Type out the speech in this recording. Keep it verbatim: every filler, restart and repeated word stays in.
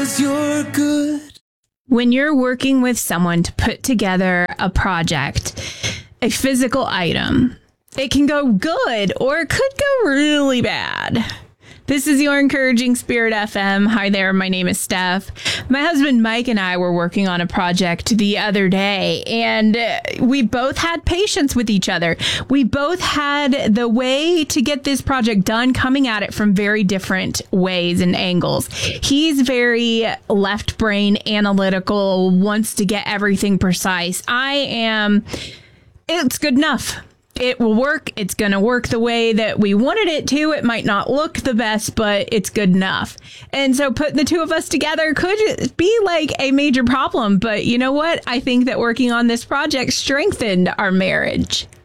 'cause you're good. When you're working with someone to put together a project, a physical item, it can go good or it could go really bad. This is your Encouraging Spirit F M. Hi there, my name is Steph. My husband Mike and I were working on a project the other day, and we both had patience with each other. We both had the way to get this project done coming at it from very different ways and angles. He's very left brain analytical, wants to get everything precise. I am, it's good enough. It will work. It's going to work the way that we wanted it to. It might not look the best, but it's good enough. And so putting the two of us together could be like a major problem. But you know what? I think that working on this project strengthened our marriage.